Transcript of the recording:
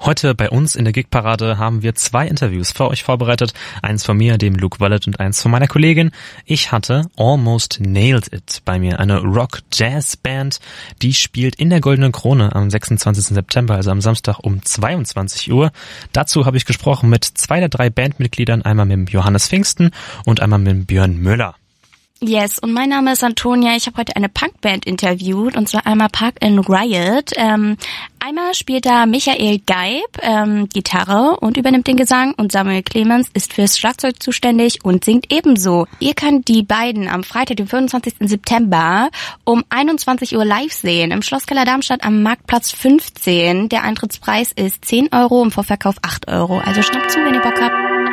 Heute bei uns in der Gigparade haben wir 2 Interviews für euch vorbereitet. Eins von mir, dem Luke Wallet, und eins von meiner Kollegin. Ich hatte Almost Nailed It bei mir, eine Rock-Jazz-Band, die spielt in der Goldenen Krone am 26. September, also am Samstag um 22 Uhr. Dazu habe ich gesprochen mit 2 der 3 Bandmitgliedern, einmal mit Johannes Pfingsten und einmal mit Björn Müller. Yes, und mein Name ist Antonia. Ich habe heute eine Punkband interviewt, und zwar einmal Park and Riot. Einmal spielt da Michael Geib Gitarre und übernimmt den Gesang, und Samuel Clemens ist fürs Schlagzeug zuständig und singt ebenso. Ihr könnt die beiden am Freitag, den 25. September um 21 Uhr live sehen im Schlosskeller Darmstadt am Marktplatz 15. Der Eintrittspreis ist 10 Euro, im Vorverkauf 8 Euro. Also schnappt zu, wenn ihr Bock habt.